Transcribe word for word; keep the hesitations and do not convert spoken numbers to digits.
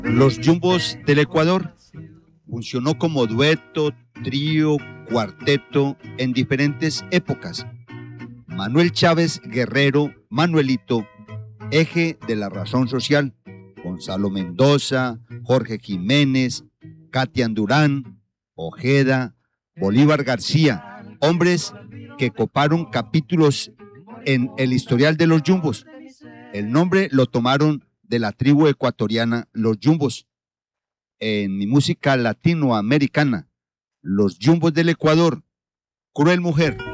Los Jumbos del Ecuador funcionó como dueto, trío, cuarteto en diferentes épocas. Manuel Chávez Guerrero, Manuelito, eje de la razón social. Gonzalo Mendoza, Jorge Jiménez, Katia Durán, Ojeda, Bolívar García, hombres que coparon capítulos en el historial de los Jumbos. El nombre lo tomaron de la tribu ecuatoriana Los Jumbos. En mi música latinoamericana, Los Jumbos del Ecuador, Cruel Mujer.